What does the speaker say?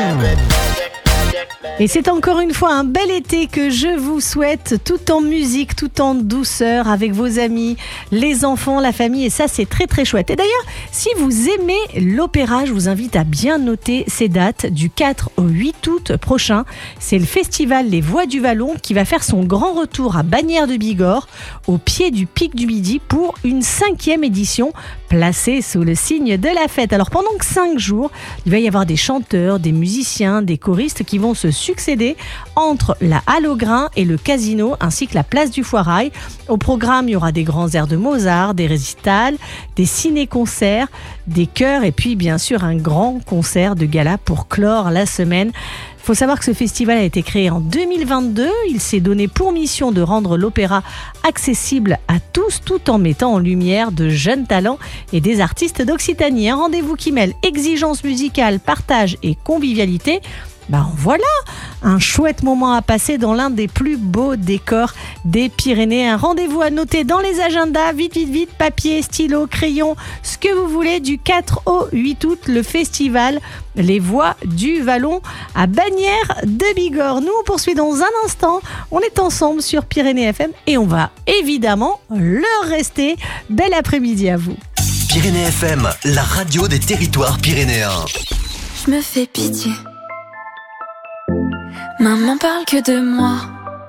Et c'est encore une fois un bel été que je vous souhaite, tout en musique, tout en douceur, avec vos amis, les enfants, la famille, et ça c'est très très chouette. Et d'ailleurs, si vous aimez l'opéra, je vous invite à bien noter ces dates du 4 au 8 août prochain. C'est le festival Les Voix du Vallon qui va faire son grand retour à Bagnères de Bigorre, au pied du Pic du Midi, pour une 5e édition, placée sous le signe de la fête. Alors pendant 5 jours, il va y avoir des chanteurs, des musiciens, des choristes qui vont se succéder entre la Halle aux Grains et le Casino, ainsi que la place du Foirail. Au programme, il y aura des grands airs de Mozart, des récitals, des ciné-concerts, des chœurs et puis bien sûr un grand concert de gala pour clore la semaine. Il faut savoir que ce festival a été créé en 2022. Il s'est donné pour mission de rendre l'opéra accessible à tous, tout en mettant en lumière de jeunes talents et des artistes d'Occitanie. Un rendez-vous qui mêle exigence musicale, partage et convivialité. Voilà, un chouette moment à passer dans l'un des plus beaux décors des Pyrénées. Un rendez-vous à noter dans les agendas, vite, papier, stylo, crayon, ce que vous voulez, du 4 au 8 août, le festival Les Voix du Vallon à Bagnères de Bigorre. Nous, on poursuit dans un instant. On est ensemble sur Pyrénées FM et on va évidemment le rester. Bel après-midi à vous. Pyrénées FM, la radio des territoires pyrénéens. Je me fais pitié. Maman parle que de moi.